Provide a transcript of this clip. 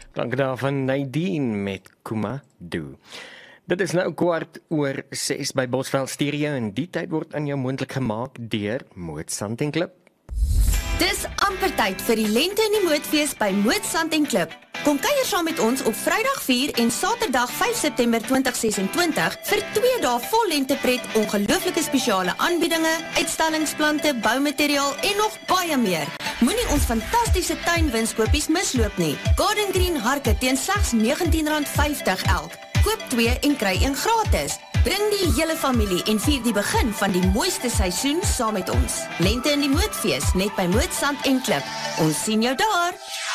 Klank daar van Nadine met Kuma Do. Dit is nou 6:15 by Bosveld Stereo en die tyd word aan jou moontlik gemaak deur Moot Sand en Klip. Dis amper tyd vir die lente in die mootfees by Moot Sand en Klip. Kom kuier saam met ons op Vrydag 4 en Saterdag 5 September 2026 vir 2 dae vol lentepret, ongelooflike spesiale aanbiedinge, uitstallingsplante, boumateriaal en nog baie meer. Moenie ons fantastiese tuinwinskoopies misloop nie. Garden Green harke teen slegs R19.50 elk. Koop 2 en kry 1 gratis. Bring die hele familie en vier die begin van die mooiste seisoen saam met ons. Lente in die mootfees net by Moot Sand en Klip. Ons sien jou daar.